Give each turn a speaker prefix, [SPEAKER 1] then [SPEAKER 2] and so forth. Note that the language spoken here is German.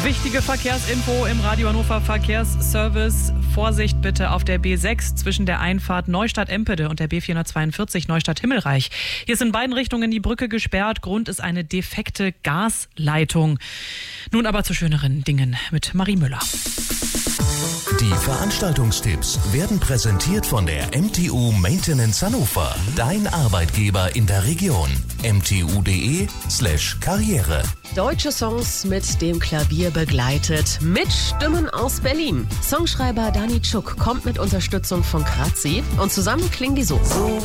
[SPEAKER 1] Wichtige Verkehrsinfo im Radio Hannover Verkehrsservice. Vorsicht bitte auf der B6 zwischen der Einfahrt Neustadt-Empede und der B442 Neustadt-Himmelreich. Hier ist in beiden Richtungen die Brücke gesperrt. Grund ist eine defekte Gasleitung. Nun aber zu schöneren Dingen mit Marie Müller.
[SPEAKER 2] Die Veranstaltungstipps werden präsentiert von der MTU Maintenance Hannover. Dein Arbeitgeber in der Region. mtu.de/Karriere.
[SPEAKER 3] Deutsche Songs mit dem Klavier begleitet. Mit Stimmen aus Berlin. Songschreiber Dani Tschuk kommt mit Unterstützung von Kratzi und zusammen klingen die so.